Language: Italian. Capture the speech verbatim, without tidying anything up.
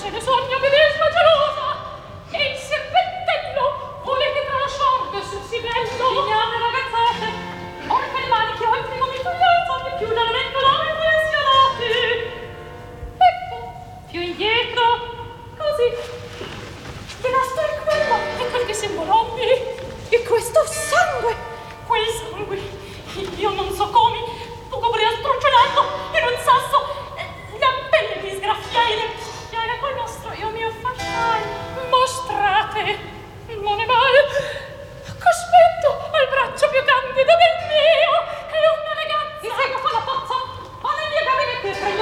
scene sogno medesima gelosa, e il serpentello vuole che tralasciarde sul sibello. Ignate ragazzate, ora che le maniche o il primo mitugliazzo di più dal vento l'ore impressionate. Ecco, più indietro, così. Che nastro è quello? E quel che sembolombi? E questo sangue? Quel sangue? Io non so come, tu copria strocciolando in un sasso la pelle mi sgraffiai e chiara col nostro io mio fasciai. Mostrate, non è male, cospetto al braccio più candido del mio e una ragazza. Ti seguo con la pozza, o nel mio gabinetto